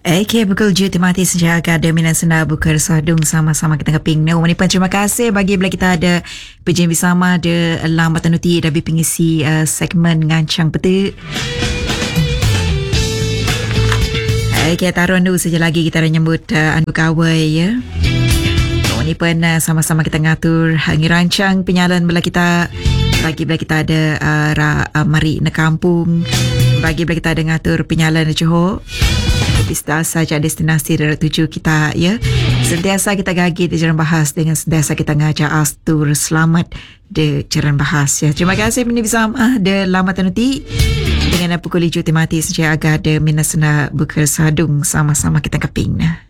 Okay, pukul 7 tematis sejak Akademi Nasional Buka Sadung sama-sama kita keping. Manipan terima kasih bagi bila kita ada perjanjian bersama ada lambatan uti dari pengisi segmen ngancang peta. Okay, taruhan dulu saja lagi kita dah nyambut anu kawai ya. Manipan sama-sama kita ngatur hangi rancang penyalan bila kita bagi bila kita ada mari na kampung, bagi bila kita ada ngatur penyalan di Johor. Sentiasa saja destinasi tuju kita ya. Sentiasa kita gagi di jalan bahas dengan sentiasa kita ngajak astur selamat di jalan bahas ya. Terima kasih ini bersama de lamatan uti dengan pukul 7 temati sejak agak de minasna Buka Sadung sama-sama kita keping.